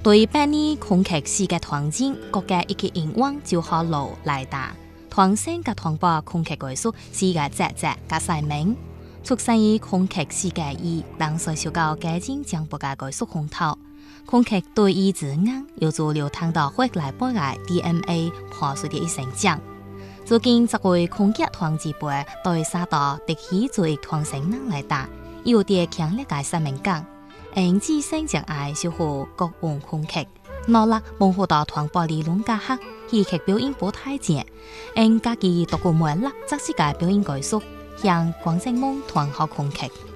對百年空劇世界團戰，各界一個願望就好路來達。團聲甲團播空劇藝術世界節節甲使命，出生於空劇世界以當時受到家境將不嘅藝術風頭。空劇對於字眼有助流傳到後來不嘅 DNA 破碎的一成長。最近這位空劇團之輩對沙島特許做一團聲人來達，有啲強烈嘅使命感。自身就愛守護國運空劇，努力模糊到團播理論架構，戲劇表演不太正。家己獨個魅力，則是個表演藝術，向廣州夢團學空劇。